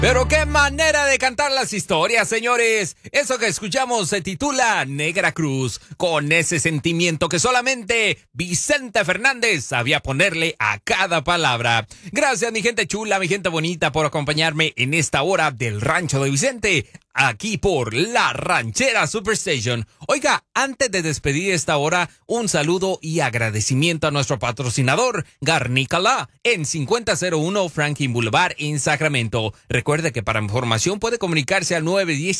Pero qué manera de cantar las historias, señores. Eso que escuchamos se titula Negra Cruz, con ese sentimiento que solamente Vicente Fernández sabía ponerle a cada palabra. Gracias, mi gente chula, mi gente bonita, por acompañarme en esta hora del Rancho de Vicente, aquí por La Ranchera Superstation. Oiga, antes de despedir esta hora, un saludo y agradecimiento a nuestro patrocinador, Garnícala, en 5001 Franklin Boulevard en Sacramento. Recuerde que para información puede comunicarse al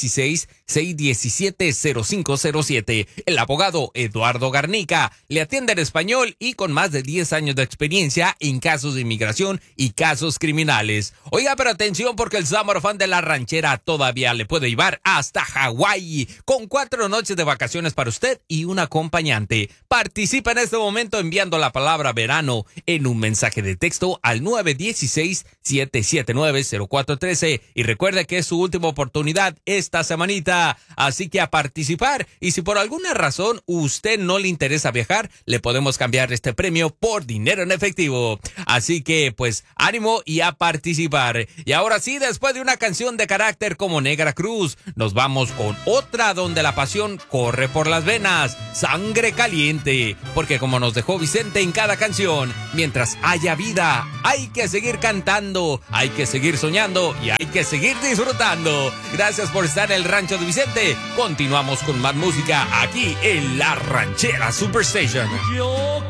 916-617-0507. El abogado Eduardo Garnica le atiende en español y con más de 10 años de experiencia en casos de inmigración y casos criminales. Oiga, pero atención, porque el Summer Fan de La Ranchera todavía le puede llevar hasta Hawái con 4 noches de vacaciones para usted y un acompañante. Participa en este momento enviando la palabra verano en un mensaje de texto al 916-779-0413 y recuerde que es su última oportunidad esta semanita, así que a participar. Y si por alguna razón usted no le interesa viajar, le podemos cambiar este premio por dinero en efectivo. Así que pues ánimo y a participar. Y ahora sí, después de una canción de carácter como Negra Cruz, nos vamos con otra donde la pasión corre por las venas, Sangre Caliente, porque como nos dejó Vicente en cada canción, mientras haya vida, hay que seguir cantando, hay que seguir soñando y hay que seguir disfrutando. Gracias por estar en el Rancho de Vicente. Continuamos con más música aquí en La Ranchera Superstation. Yo